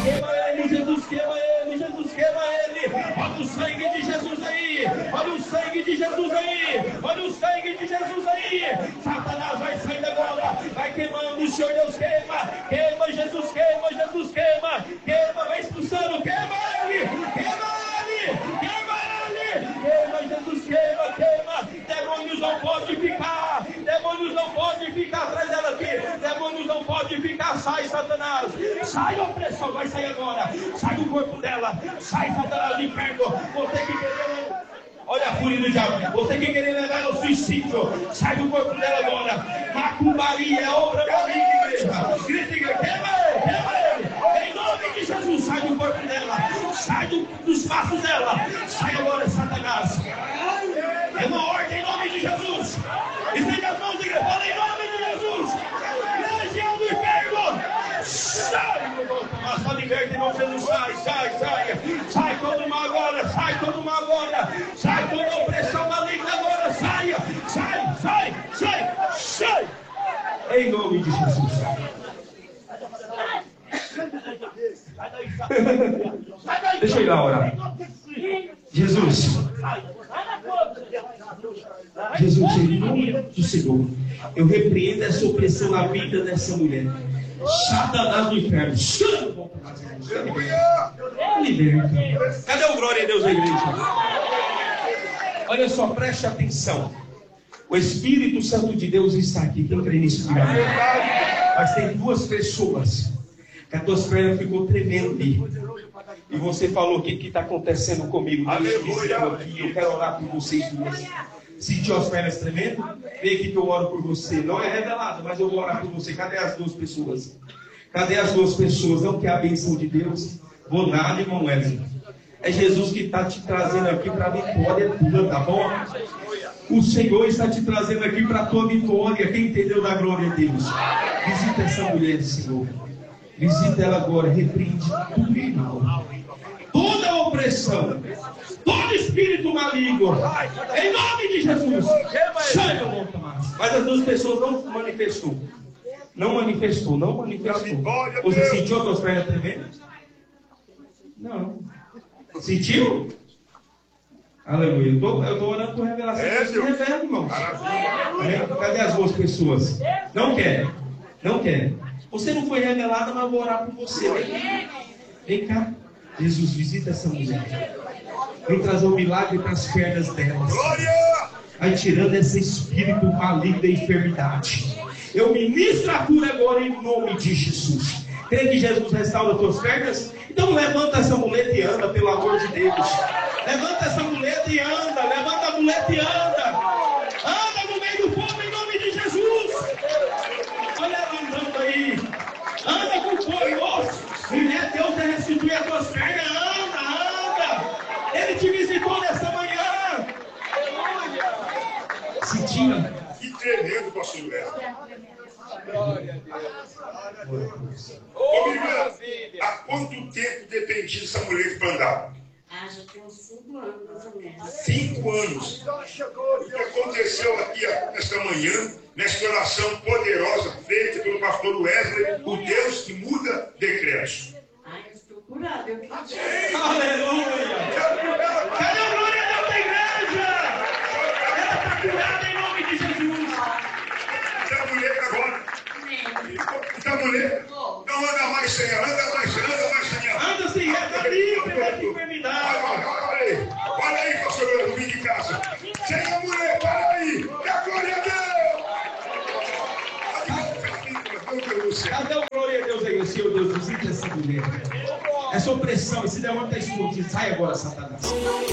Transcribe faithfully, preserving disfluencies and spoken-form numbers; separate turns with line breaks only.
Queima ele, Jesus, queima ele, Jesus, queima ele. Olha o sangue de Jesus aí. Olha o sangue de Jesus aí. Olha o sangue de Jesus aí. Satanás vai saindo agora. Vai queimando, o Senhor Deus queima. Queima, Jesus, queima, Jesus, queima. Queima, vai expulsando, queima ele. Queima ele. Queima ele. Queima, Jesus, queima, queima. Demônios não podem ficar. Demônios não podem ficar atrás dela aqui. Demônios não podem ficar. Sai, Satanás. Sai, opressão. Vai sair agora. Sai do corpo dela. Sai, Satanás, do inferno. Você que querer. Olha a fúria do diabo. Você que querer levar ao suicídio. Sai do corpo dela agora. Macumbaria é obra maligna, igreja. Grita, igreja. Queima ele. Queima ele. Em nome de Jesus. Sai do corpo dela. Sai do, dos passos dela. Sai agora, Satanás. É uma ordem em nome de Jesus. Estende as mãos, igreja. Fala em nome de Jesus. Legião do inferno. Sai, meu irmão. Só liberta em nome de Jesus. Sai, sai, sai. Sai todo mal agora. Sai todo mal agora. Sai toda opressão maligna agora. Saia. Sai, sai, sai, sai. Em nome de Jesus. Deixa eu ir lá orar. Jesus. Jesus, em nome do Senhor, eu repreendo essa opressão na vida dessa mulher. Satanás do inferno. Liberta. Cadê o glória a Deus da igreja? Olha só, preste atenção. O Espírito Santo de Deus está aqui. Quem crê nisso? Mas tem duas pessoas que as tuas pernas ficou tremendo. E você falou: o que está acontecendo comigo? Eu quero orar por vocês duas. Sentiu as pernas tremendo? Vem aqui que eu oro por você. Não é revelado, mas eu vou orar por você. Cadê as duas pessoas? Cadê as duas pessoas? Não quer a bênção de Deus? Vou nada, irmão Wesley. É Jesus que está te trazendo aqui para a vitória tua, tá bom? O Senhor está te trazendo aqui para a tua vitória. Quem entendeu da glória de Deus? Visita essa mulher, Senhor. Visita ela agora. Repreende tudo, irmão. Toda a opressão, todo espírito maligno, em nome de Jesus. Sai, meu irmão Tomás. Mas as duas pessoas não manifestou. Não manifestou, não manifestou. Você sentiu as suas pernas tremendo? Não. Sentiu? Aleluia. Eu estou eu tô orando por revelação. É, Deus revela, irmão. Cadê as duas pessoas? Não quer. Não quer. Você não foi revelada, mas eu vou orar por você. Vem, Vem cá. Jesus, visita essa mulher. Vem trazer um milagre para as pernas delas. Vai tirando esse espírito maligno da enfermidade. Eu ministro a cura agora em nome de Jesus. Crê que Jesus restaura as tuas pernas? Então levanta essa muleta e anda, pelo amor de Deus. Levanta essa muleta e anda. Levanta a muleta e anda. Anda no meio do povo em nome de Jesus. Olha ela andando aí. Anda com fogo. Mulher, Deus vai restituir as tuas pernas. Anda, anda. Ele te visitou nessa manhã. Se tira.
Que tremendo, pastor Léo.
Glória a Deus.
Ô, irmã, há quanto tempo dependia dessa mulher para andar?
Ah, já tem uns cinco anos, mais ou menos.
Cinco anos. O que aconteceu aqui nesta manhã, nesta oração poderosa feita pelo pastor Wesley, o Deus que muda decretos.
Ah, eu estou curada, eu acredito.
Aleluia! Cadê a glória a Deus da igreja? Ela está curada em nome de Jesus.
Essa mulher agora. Essa mulher. Não anda mais sem ela, anda mais sem ela, anda mais sem ela.
Anda sem ela, está livre dessa enfermidade.
Olha, olha, olha aí. Olha aí, pastor Wesley, no vídeo de casa. Sem a mulher, para aí. É glória a Deus.
Cadê o glória a Deus aí, Senhor Deus? Visita essa mulher. Essa opressão, esse demônio está explodindo. Sai agora, Satanás.